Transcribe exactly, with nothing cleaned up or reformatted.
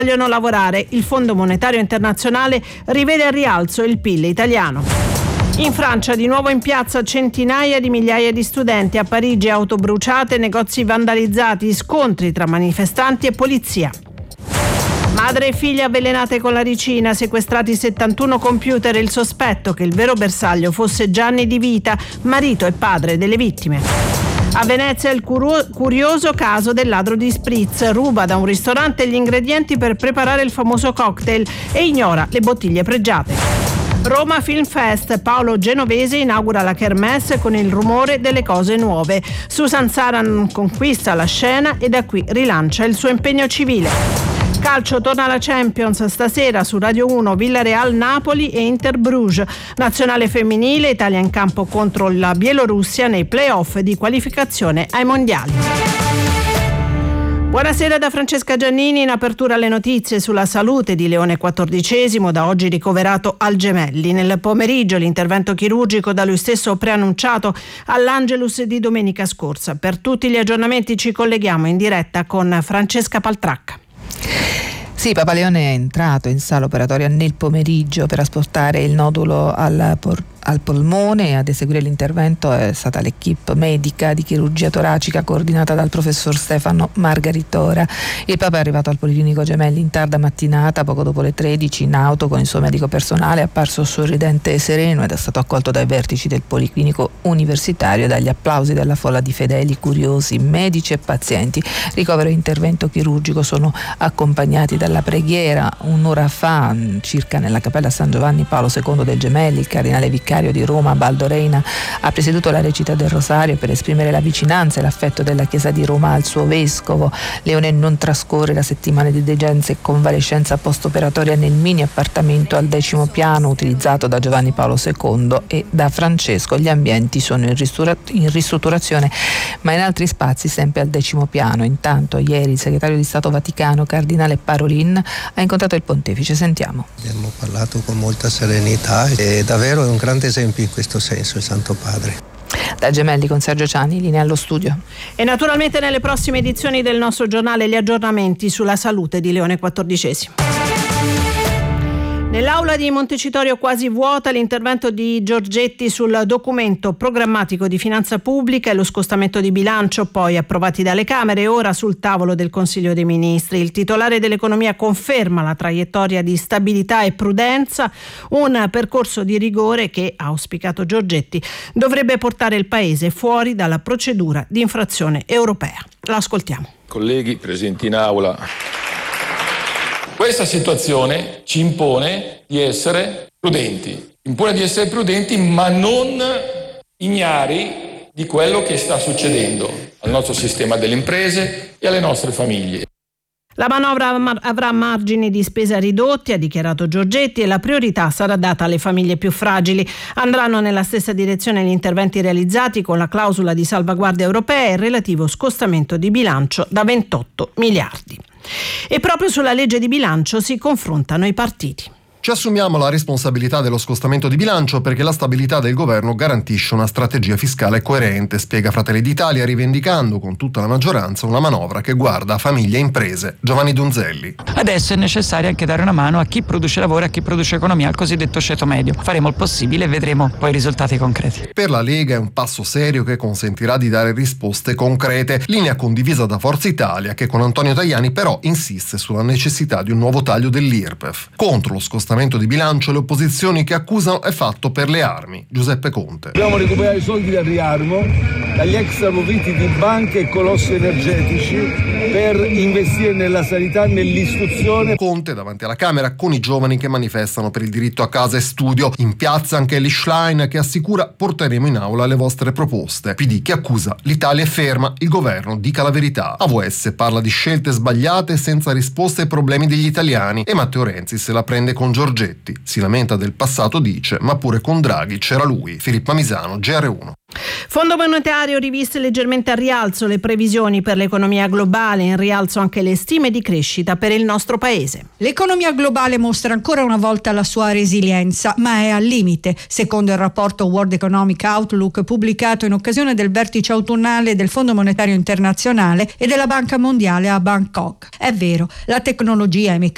vogliono lavorare. Il Fondo Monetario Internazionale rivede al rialzo il P I L italiano. In Francia di nuovo in piazza centinaia di migliaia di studenti. A Parigi auto bruciate, negozi vandalizzati, scontri tra manifestanti e polizia. Madre e figlia avvelenate con la ricina, sequestrati settantuno computer e il sospetto che il vero bersaglio fosse Gianni Di Vita, marito e padre delle vittime. A Venezia il curio- curioso caso del ladro di spritz, ruba da un ristorante gli ingredienti per preparare il famoso cocktail e ignora le bottiglie pregiate. Roma Film Fest, Paolo Genovese inaugura la kermesse con il rumore delle cose nuove. Susan Saran conquista la scena e da qui rilancia il suo impegno civile. Calcio, torna alla Champions stasera su Radio uno, Villarreal Napoli e Inter Bruges. Nazionale femminile, Italia in campo contro la Bielorussia nei play-off di qualificazione ai mondiali. Buonasera da Francesca Giannini. In apertura alle notizie sulla salute di Leone quattordicesimo, da oggi ricoverato al Gemelli. Nel pomeriggio l'intervento chirurgico da lui stesso preannunciato all'Angelus di domenica scorsa. Per tutti gli aggiornamenti ci colleghiamo in diretta con Francesca Paltracca. Sì, Papa Leone è entrato in sala operatoria nel pomeriggio per asportare il nodulo al por- al polmone. Ad eseguire l'intervento è stata l'equipe medica di chirurgia toracica coordinata dal professor Stefano Margaritora. Il Papa è arrivato al Policlinico Gemelli in tarda mattinata, poco dopo le tredici, in auto con il suo medico personale, è apparso sorridente e sereno ed è stato accolto dai vertici del Policlinico Universitario e dagli applausi della folla di fedeli, curiosi, medici e pazienti. Ricovero e intervento chirurgico sono accompagnati dalla preghiera. Un'ora fa, circa, nella Cappella San Giovanni Paolo secondo del Gemelli, il cardinale vicario di Roma Baldo Reina ha presieduto la recita del Rosario per esprimere la vicinanza e l'affetto della Chiesa di Roma al suo vescovo. Leone non trascorre la settimana di degenza e convalescenza post-operatoria nel mini appartamento al decimo piano utilizzato da Giovanni Paolo secondo e da Francesco. Gli ambienti sono in, ristura- in ristrutturazione, ma in altri spazi sempre al decimo piano. Intanto ieri il segretario di Stato Vaticano cardinale Parolin ha incontrato il pontefice. Sentiamo. Abbiamo parlato con molta serenità e davvero è un grande esempio in questo senso il Santo Padre. Da Gemelli con Sergio Ciani, linea allo studio. E naturalmente nelle prossime edizioni del nostro giornale gli aggiornamenti sulla salute di Leone quattordicesimo. Nell'aula di Montecitorio quasi vuota l'intervento di Giorgetti sul documento programmatico di finanza pubblica e lo scostamento di bilancio poi approvati dalle Camere e ora sul tavolo del Consiglio dei Ministri. Il titolare dell'economia conferma la traiettoria di stabilità e prudenza, un percorso di rigore che, ha auspicato Giorgetti, dovrebbe portare il Paese fuori dalla procedura di infrazione europea. Lo ascoltiamo. Colleghi presenti in aula, questa situazione ci impone di essere prudenti, impone di essere prudenti ma non ignari di quello che sta succedendo al nostro sistema delle imprese e alle nostre famiglie. La manovra avrà margini di spesa ridotti, ha dichiarato Giorgetti, e la priorità sarà data alle famiglie più fragili. Andranno nella stessa direzione gli interventi realizzati con la clausola di salvaguardia europea e il relativo scostamento di bilancio da ventotto miliardi. E proprio sulla legge di bilancio si confrontano i partiti. Ci assumiamo la responsabilità dello scostamento di bilancio perché la stabilità del governo garantisce una strategia fiscale coerente, spiega Fratelli d'Italia, rivendicando con tutta la maggioranza una manovra che guarda a famiglie e imprese. Giovanni Donzelli. Adesso è necessario anche dare una mano a chi produce lavoro e a chi produce economia, al cosiddetto ceto medio. Faremo il possibile e vedremo poi i risultati concreti. Per la Lega è un passo serio che consentirà di dare risposte concrete, linea condivisa da Forza Italia che con Antonio Tajani però insiste sulla necessità di un nuovo taglio dell'I R P E F. Contro lo scostamento di bilancio le opposizioni che accusano è fatto per le armi. Giuseppe Conte. Dobbiamo recuperare i soldi dal riarmo, dagli extra profitti di banche e colossi energetici per investire nella sanità, nell'istruzione. Conte davanti alla Camera con i giovani che manifestano per il diritto a casa e studio. In piazza anche Elly Schlein che assicura porteremo in aula le vostre proposte. P D che accusa l'Italia è ferma, il governo dica la verità. A V S parla di scelte sbagliate senza risposte ai problemi degli italiani e Matteo Renzi se la prende con Giorgetti. Si lamenta del passato, dice, ma pure con Draghi c'era lui. Filippa Misano, G R uno. Fondo monetario riviste leggermente a rialzo le previsioni per l'economia globale, in rialzo anche le stime di crescita per il nostro paese. L'economia globale mostra ancora una volta la sua resilienza, ma è al limite, secondo il rapporto World Economic Outlook pubblicato in occasione del vertice autunnale del Fondo Monetario Internazionale e della Banca Mondiale a Bangkok. È vero, la tecnologia, i